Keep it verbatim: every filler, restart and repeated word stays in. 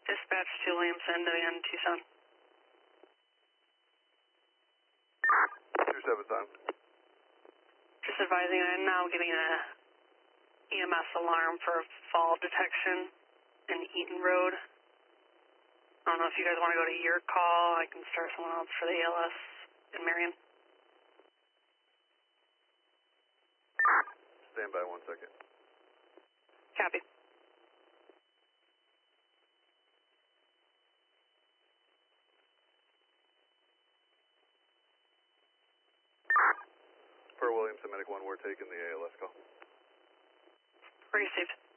Dispatch to Williamson, Division Tucson. two seven time. Just advising, I'm now getting a E M S alarm for fall detection in Eaton Road. I don't know if you guys want to go to your call. I can start someone else for the A L S in Marion. Stand by one second. Copy. For Williamson Medic one, we're taking the A L S call. Received.